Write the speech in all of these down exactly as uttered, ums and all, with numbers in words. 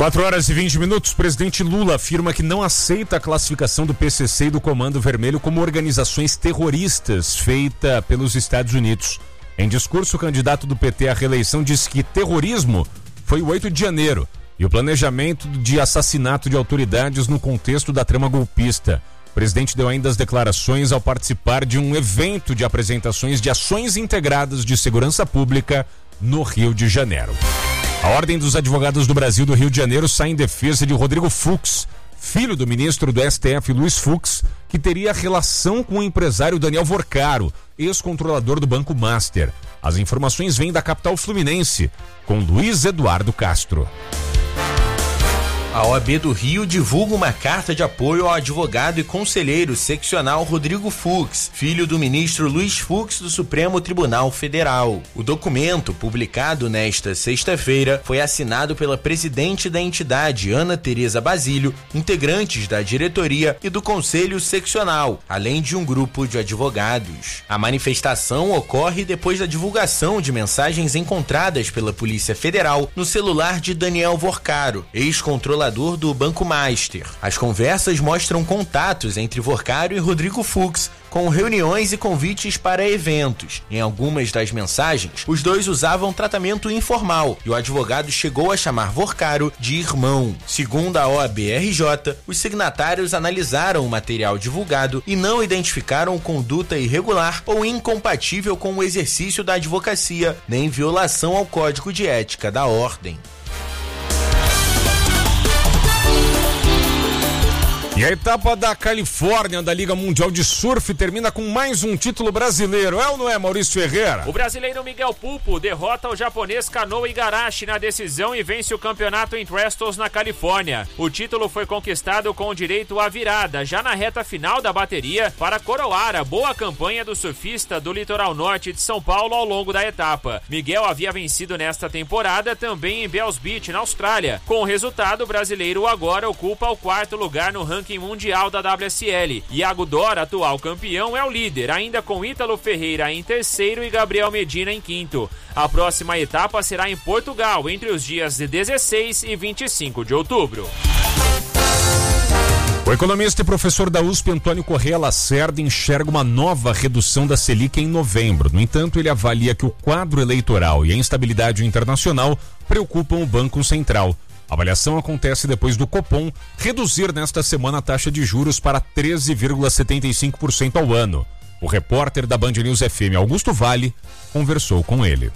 quatro horas e vinte minutos, o presidente Lula afirma que não aceita a classificação do P C C e do Comando Vermelho como organizações terroristas feita pelos Estados Unidos. Em discurso, o candidato do P T à reeleição disse que terrorismo foi o oito de janeiro e o planejamento de assassinato de autoridades no contexto da trama golpista. O presidente deu ainda as declarações ao participar de um evento de apresentações de ações integradas de segurança pública no Rio de Janeiro. A Ordem dos Advogados do Brasil do Rio de Janeiro sai em defesa de Rodrigo Fux, filho do ministro do S T F Luiz Fux, que teria relação com o empresário Daniel Vorcaro, ex-controlador do Banco Master. As informações vêm da capital fluminense, com Luiz Eduardo Castro. A O A B do Rio divulga uma carta de apoio ao advogado e conselheiro seccional Rodrigo Fux, filho do ministro Luiz Fux do Supremo Tribunal Federal. O documento, publicado nesta sexta-feira, foi assinado pela presidente da entidade, Ana Tereza Basílio, integrantes da diretoria e do conselho seccional, além de um grupo de advogados. A manifestação ocorre depois da divulgação de mensagens encontradas pela Polícia Federal no celular de Daniel Vorcaro, ex-controlador do Banco Master. As conversas mostram contatos entre Vorcaro e Rodrigo Fux, com reuniões e convites para eventos. Em algumas das mensagens, os dois usavam tratamento informal e o advogado chegou a chamar Vorcaro de irmão. Segundo a O A B R J, os signatários analisaram o material divulgado e não identificaram conduta irregular ou incompatível com o exercício da advocacia, nem violação ao Código de Ética da Ordem. E a etapa da Califórnia da Liga Mundial de Surf termina com mais um título brasileiro. É ou não é, Maurício Ferreira? O brasileiro Miguel Pulpo derrota o japonês Kanoa Igarashi na decisão e vence o campeonato em Trestles na Califórnia. O título foi conquistado com direito à virada, já na reta final da bateria, para coroar a boa campanha do surfista do litoral norte de São Paulo ao longo da etapa. Miguel havia vencido nesta temporada também em Bells Beach, na Austrália. Com o resultado, o brasileiro agora ocupa o quarto lugar no ranking mundial da W S L. Iago Dora, atual campeão, é o líder, ainda com Ítalo Ferreira em terceiro e Gabriel Medina em quinto. A próxima etapa será em Portugal, entre os dias de dezesseis e vinte e cinco de outubro. O economista e professor da U S P, Antônio Corrêa Lacerda, enxerga uma nova redução da Selic em novembro. No entanto, ele avalia que o quadro eleitoral e a instabilidade internacional preocupam o Banco Central. A avaliação acontece depois do Copom reduzir nesta semana a taxa de juros para treze vírgula setenta e cinco por cento ao ano. O repórter da Band News F M, Augusto Vale, conversou com ele.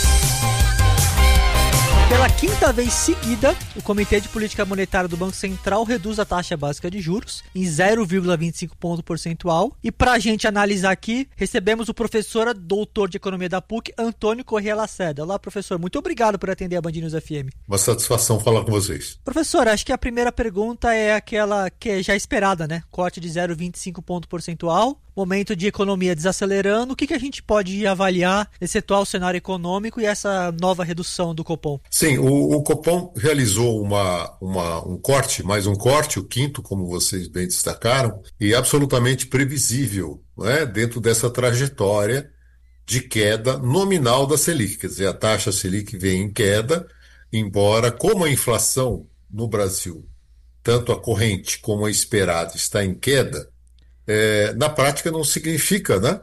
Pela quinta vez seguida, o Comitê de Política Monetária do Banco Central reduz a taxa básica de juros em zero vírgula vinte e cinco ponto percentual. E para a gente analisar aqui, recebemos o professor doutor de Economia da P U C, Antônio Corrêa Lacerda. Olá, professor. Muito obrigado por atender a Band News F M. Uma satisfação falar com vocês. Professor, acho que a primeira pergunta é aquela que é já esperada, né? Corte de zero vírgula vinte e cinco ponto percentual. Momento de economia desacelerando, o que, que a gente pode avaliar nesse atual cenário econômico e essa nova redução do Copom? Sim, o, o Copom realizou uma, uma, um corte, mais um corte, o quinto, como vocês bem destacaram, e absolutamente previsível, né, dentro dessa trajetória de queda nominal da Selic. Quer dizer, a taxa Selic vem em queda, embora como a inflação no Brasil, tanto a corrente como a esperada, está em queda, É, na prática não significa, né,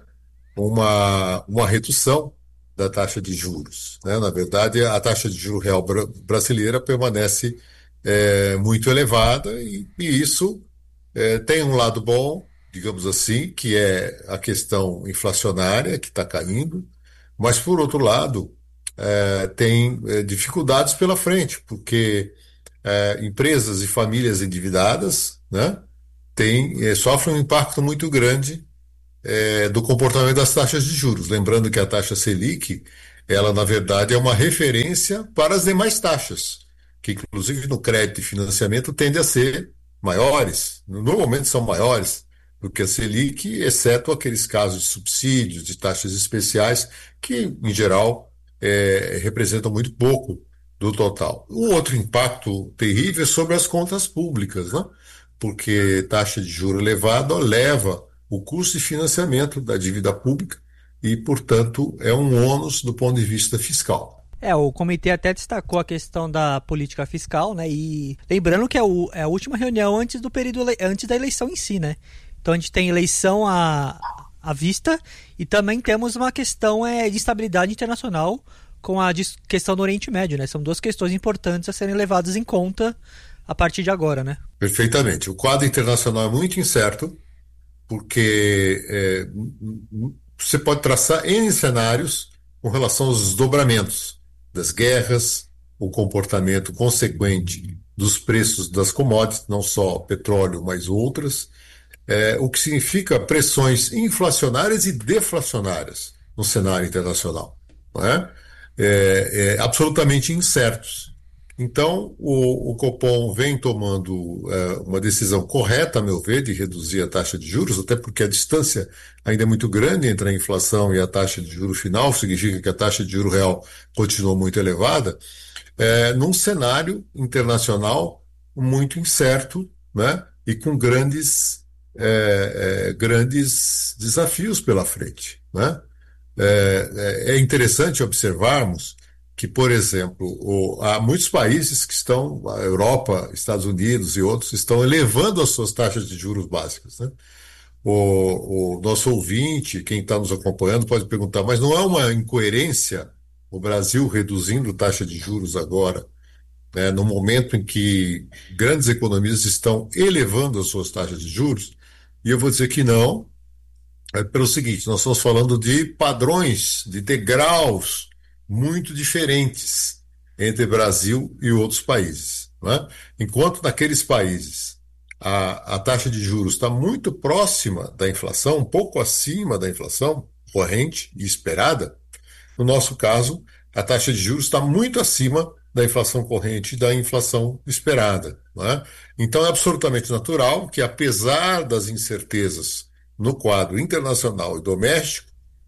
uma, uma redução da taxa de juros, né? Na verdade, a taxa de juros real bra- brasileira permanece é, muito elevada e, e isso é, tem um lado bom, digamos assim, que é a questão inflacionária que está caindo, mas por outro lado é, tem é, dificuldades pela frente, porque é, empresas e famílias endividadas, né, Tem, eh, sofre um impacto muito grande eh, do comportamento das taxas de juros. Lembrando que a taxa Selic, ela na verdade é uma referência para as demais taxas, que inclusive no crédito e financiamento tendem a ser maiores, normalmente são maiores do que a Selic, exceto aqueles casos de subsídios, de taxas especiais, que em geral eh, representam muito pouco do total. O outro impacto terrível é sobre as contas públicas, né? Porque taxa de juros elevada leva o custo de financiamento da dívida pública e, portanto, é um ônus do ponto de vista fiscal. É, o comitê até destacou a questão da política fiscal, né? E lembrando que é, o, é a última reunião antes do período antes da eleição em si, né? Então a gente tem eleição à, à vista e também temos uma questão é, de estabilidade internacional com a questão do Oriente Médio, né? São duas questões importantes a serem levadas em conta a partir de agora, né? Perfeitamente. O quadro internacional é muito incerto, porque é, você pode traçar N cenários com relação aos desdobramentos das guerras, o comportamento consequente dos preços das commodities, não só petróleo, mas outras, é, o que significa pressões inflacionárias e deflacionárias no cenário internacional, não é? É, é, absolutamente incertos. Então, o, o Copom vem tomando é, uma decisão correta, a meu ver, de reduzir a taxa de juros, até porque a distância ainda é muito grande entre a inflação e a taxa de juros final, significa que a taxa de juros real continua muito elevada, é, num cenário internacional muito incerto, né, e com grandes, é, é, grandes desafios pela frente, né? É, é interessante observarmos que, por exemplo, o, há muitos países que estão, a Europa, Estados Unidos e outros, estão elevando as suas taxas de juros básicas, né? O, o nosso ouvinte, quem está nos acompanhando, pode perguntar, mas não é uma incoerência o Brasil reduzindo taxa de juros agora, né, no momento em que grandes economias estão elevando as suas taxas de juros? E eu vou dizer que não, é pelo seguinte, nós estamos falando de padrões, de degraus muito diferentes entre Brasil e outros países, né? Enquanto naqueles países a, a taxa de juros está muito próxima da inflação, um pouco acima da inflação corrente e esperada, no nosso caso, a taxa de juros está muito acima da inflação corrente e da inflação esperada, né? Então é absolutamente natural que, apesar das incertezas no quadro internacional e doméstico,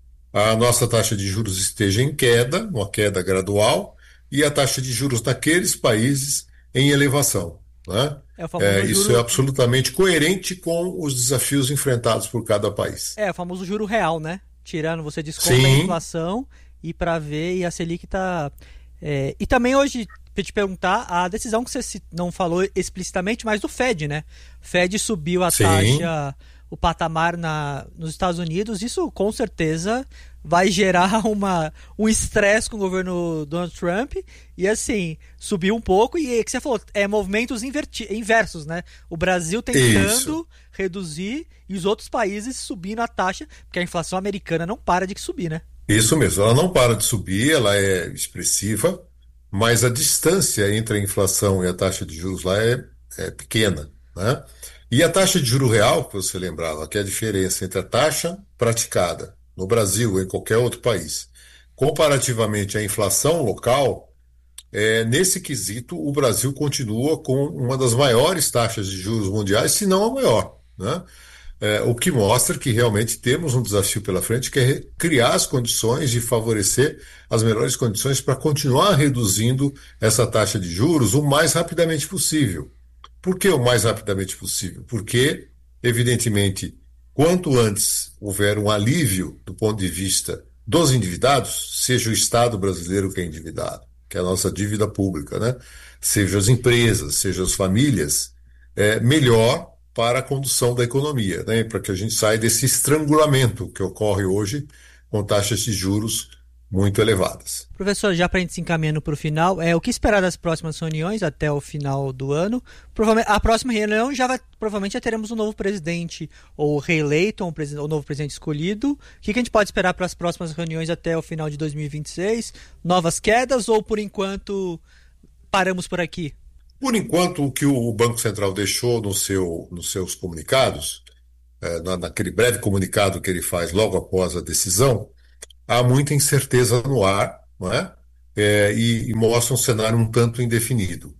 a nossa taxa de juros esteja em queda, uma queda gradual, e a taxa de juros naqueles países em elevação, né? É o famoso É, isso juro... é absolutamente coerente com os desafios enfrentados por cada país. É, o famoso juro real, né? Tirando, você desconta Sim. a inflação e para ver, e a Selic está... É... E também hoje, para te perguntar, a decisão que você não falou explicitamente, mas do Fed, né? Fed subiu a Sim. taxa... o patamar na, nos Estados Unidos, isso com certeza vai gerar uma, um estresse com o governo Donald Trump e assim, subiu um pouco e é que você falou, é movimentos inverti- inversos, né? O Brasil tentando isso. reduzir e os outros países subindo a taxa, porque a inflação americana não para de subir, né? Isso mesmo, ela não para de subir, ela é expressiva, mas a distância entre a inflação e a taxa de juros lá é, é pequena, né? E a taxa de juro real, que você lembrava, que é a diferença entre a taxa praticada no Brasil ou em qualquer outro país, comparativamente à inflação local, é, nesse quesito o Brasil continua com uma das maiores taxas de juros mundiais, se não a maior, né? É, o que mostra que realmente temos um desafio pela frente, que é criar as condições de favorecer as melhores condições para continuar reduzindo essa taxa de juros o mais rapidamente possível. Por que o mais rapidamente possível? Porque, evidentemente, quanto antes houver um alívio do ponto de vista dos endividados, seja o Estado brasileiro que é endividado, que é a nossa dívida pública, né? Seja as empresas, seja as famílias, é melhor para a condução da economia, né? Para que a gente saia desse estrangulamento que ocorre hoje com taxas de juros muito elevadas. Professor, já para a gente se encaminhando para o final, é, o que esperar das próximas reuniões até o final do ano? Provavelmente, a próxima reunião já vai, provavelmente já teremos um novo presidente ou reeleito, ou um, um novo presidente escolhido. O que, que a gente pode esperar para as próximas reuniões até o final de dois mil e vinte e seis? Novas quedas ou, por enquanto, paramos por aqui? Por enquanto, o que o Banco Central deixou no seu, nos seus comunicados, é, na, naquele breve comunicado que ele faz logo após a decisão, há muita incerteza no ar, não é? É, e, e mostra um cenário um tanto indefinido.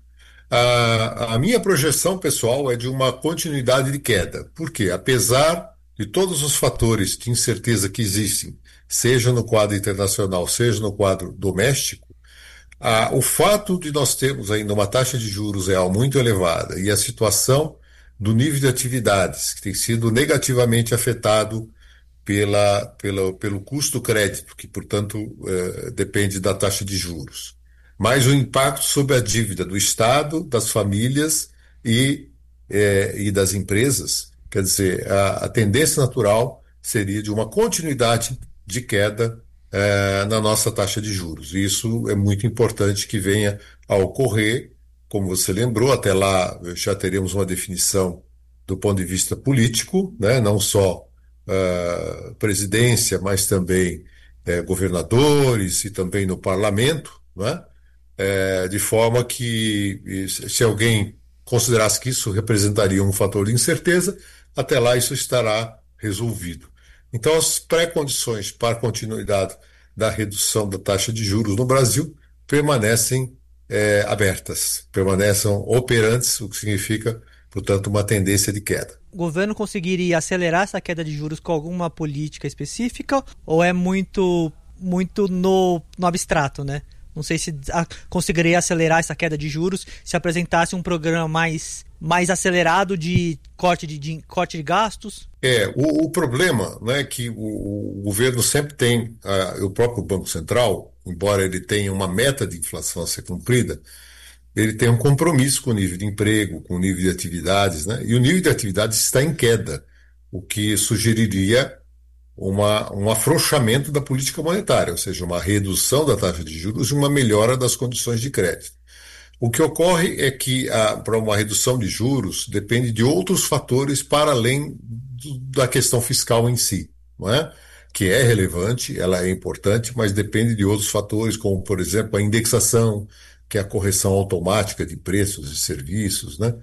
A, a minha projeção, pessoal, é de uma continuidade de queda. Por quê? Apesar de todos os fatores de incerteza que existem, seja no quadro internacional, seja no quadro doméstico, a, o fato de nós termos ainda uma taxa de juros real muito elevada e a situação do nível de atividades que tem sido negativamente afetado pela, pela, pelo custo do crédito, que, portanto, eh, depende da taxa de juros. Mais o impacto sobre a dívida do Estado, das famílias e, eh, e das empresas. Quer dizer, a, a tendência natural seria de uma continuidade de queda eh, na nossa taxa de juros. E isso é muito importante que venha a ocorrer. Como você lembrou, até lá já teremos uma definição do ponto de vista político, né? Não só uh, presidência, mas também eh, governadores e também no parlamento, né? Eh, de forma que, se alguém considerasse que isso representaria um fator de incerteza, até lá isso estará resolvido. Então, as pré-condições para a continuidade da redução da taxa de juros no Brasil permanecem eh, abertas, permanecem operantes, o que significa, portanto, uma tendência de queda. O governo conseguiria acelerar essa queda de juros com alguma política específica ou é muito, muito no, no abstrato, né? Não sei se a, conseguiria acelerar essa queda de juros se apresentasse um programa mais, mais acelerado de corte de, de, corte de gastos. É, o, o problema, né, é que o, o governo sempre tem, uh, o próprio Banco Central, embora ele tenha uma meta de inflação a ser cumprida, ele tem um compromisso com o nível de emprego, com o nível de atividades, né? E o nível de atividades está em queda, o que sugeriria uma, um afrouxamento da política monetária, ou seja, uma redução da taxa de juros e uma melhora das condições de crédito. O que ocorre é que para uma redução de juros depende de outros fatores para além do, da questão fiscal em si, não é? Que é relevante, ela é importante, mas depende de outros fatores, como, por exemplo, a indexação, que é a correção automática de preços e serviços, né?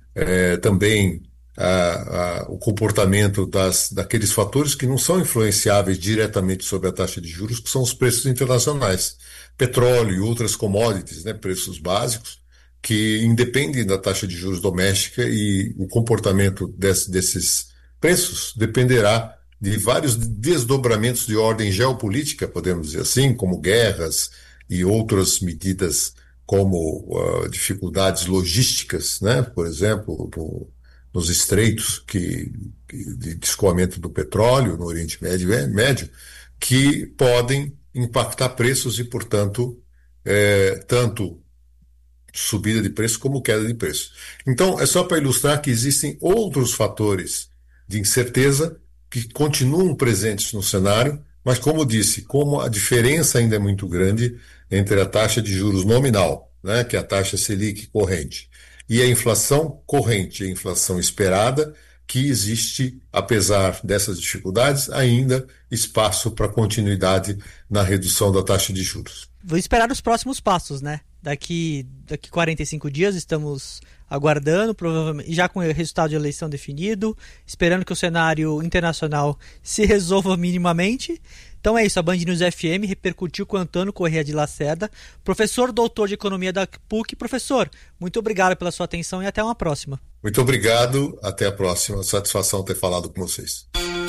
É, também a, a, o comportamento das, daqueles fatores que não são influenciáveis diretamente sobre a taxa de juros, que são os preços internacionais. Petróleo e outras commodities, né? Preços básicos, que independem da taxa de juros doméstica, e o comportamento desse, desses preços dependerá de vários desdobramentos de ordem geopolítica, podemos dizer assim, como guerras e outras medidas como uh, dificuldades logísticas, né? Por exemplo, no, nos estreitos que, que, de escoamento do petróleo no Oriente Médio, é, Médio, que podem impactar preços e, portanto, é, tanto subida de preço como queda de preço. Então, é só para ilustrar que existem outros fatores de incerteza que continuam presentes no cenário, mas, como disse, como a diferença ainda é muito grande entre a taxa de juros nominal, né, que é a taxa Selic corrente, e a inflação corrente, a inflação esperada, que existe, apesar dessas dificuldades, ainda espaço para continuidade na redução da taxa de juros. Vou esperar os próximos passos, né? Daqui, daqui quarenta e cinco dias estamos aguardando, provavelmente já com o resultado de eleição definido, esperando que o cenário internacional se resolva minimamente. Então é isso, a Band News F M repercutiu com Antônio Corrêa de Lacerda, professor doutor de Economia da P U C. Professor, muito obrigado pela sua atenção e até uma próxima. Muito obrigado, até a próxima. Satisfação ter falado com vocês.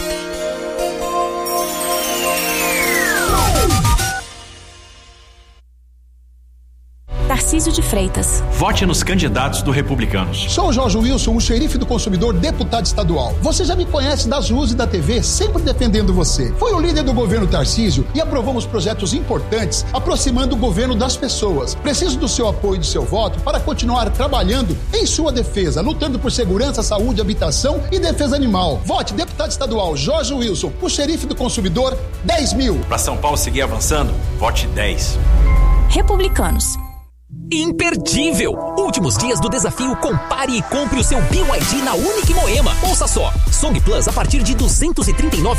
Tarcísio de Freitas. Vote nos candidatos do Republicanos. Sou o Jorge Wilson, o xerife do consumidor, deputado estadual. Você já me conhece das ruas e da T V, sempre defendendo você. Fui o líder do governo Tarcísio e aprovamos projetos importantes, aproximando o governo das pessoas. Preciso do seu apoio e do seu voto para continuar trabalhando em sua defesa, lutando por segurança, saúde, habitação e defesa animal. Vote deputado estadual Jorge Wilson, o xerife do consumidor, dez mil. Para São Paulo seguir avançando, vote dez. Republicanos. Imperdível! Últimos dias do desafio Compare e compre o seu B Y D na Unique Moema. Ouça só, Song Plus a partir de duzentos e trinta e nove